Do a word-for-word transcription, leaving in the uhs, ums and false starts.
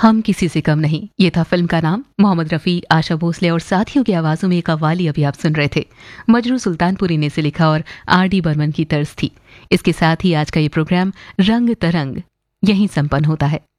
हम किसी से कम नहीं, ये था फिल्म का नाम। मोहम्मद रफ़ी, आशा भोसले और साथियों की आवाज़ों में एक कव्वाली अभी आप सुन रहे थे। मजरू सुल्तानपुरी ने इसे लिखा और आर डी बर्मन की तर्ज थी। इसके साथ ही आज का ये प्रोग्राम रंग तरंग यहीं संपन्न होता है।